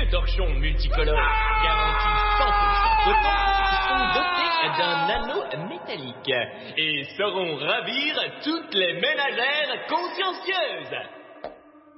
torchons multicolores garantis 100% coton sont dotés d'un anneau métallique et sauront ravir toutes les ménagères consciencieuses.